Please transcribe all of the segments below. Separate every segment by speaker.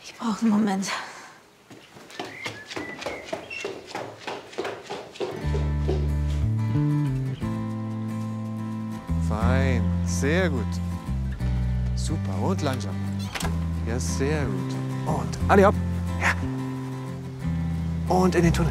Speaker 1: Ich brauche einen Moment.
Speaker 2: Fein, sehr gut. Super, und langsam. Ja, sehr gut. Und alle ab. Ja. Und in den Tunnel.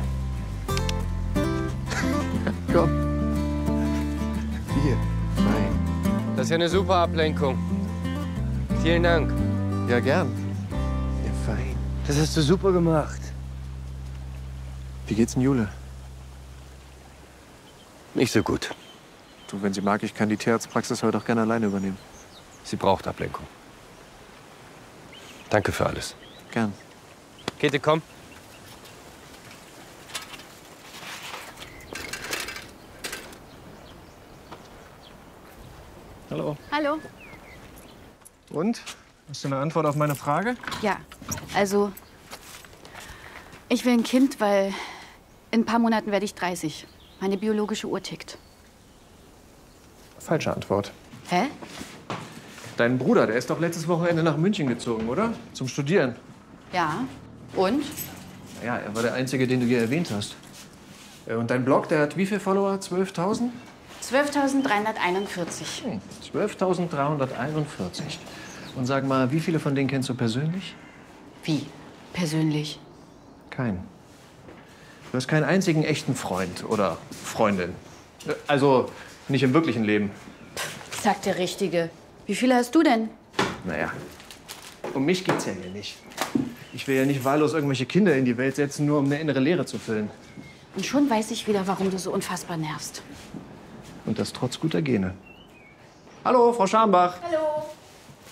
Speaker 2: Komm. Hier, fein.
Speaker 3: Das ist ja eine super Ablenkung. Vielen Dank.
Speaker 2: Ja, gern. Ja, fein.
Speaker 3: Das hast du super gemacht.
Speaker 2: Wie geht's denn Jule?
Speaker 3: Nicht so gut.
Speaker 2: Du, wenn sie mag, ich kann die Tierarztpraxis heute auch gerne alleine übernehmen.
Speaker 3: Sie braucht Ablenkung. Danke für alles.
Speaker 2: Gern.
Speaker 3: Käthe, komm.
Speaker 2: Hallo.
Speaker 4: Hallo.
Speaker 2: Und? Hast du eine Antwort auf meine Frage?
Speaker 4: Ja, also ich will ein Kind, weil in ein paar Monaten werde ich 30. Meine biologische Uhr tickt.
Speaker 2: Falsche Antwort.
Speaker 4: Hä?
Speaker 2: Dein Bruder, der ist doch letztes Wochenende nach München gezogen, oder? Zum Studieren.
Speaker 4: Ja. Und?
Speaker 2: Ja, er war der Einzige, den du hier erwähnt hast. Und dein Blog, der hat wie viele Follower? 12.000?
Speaker 4: 12.341.
Speaker 2: 12.341. Und sag mal, wie viele von denen kennst du persönlich?
Speaker 4: Wie? Persönlich?
Speaker 2: Keinen. Du hast keinen einzigen echten Freund oder Freundin. Also nicht im wirklichen Leben.
Speaker 4: Sagt der Richtige. Wie viele hast du denn?
Speaker 2: Naja, um mich geht's ja hier nicht. Ich will ja nicht wahllos irgendwelche Kinder in die Welt setzen, nur um eine innere Leere zu füllen.
Speaker 4: Und schon weiß ich wieder, warum du so unfassbar nervst.
Speaker 2: Und das trotz guter Gene. Hallo, Frau Scharnbach.
Speaker 4: Hallo.